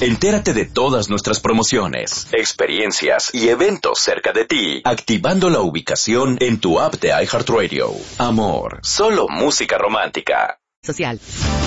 Entérate de todas nuestras promociones, experiencias y eventos cerca de ti, activando la ubicación en tu app de iHeartRadio. Amor, solo música romántica. Social.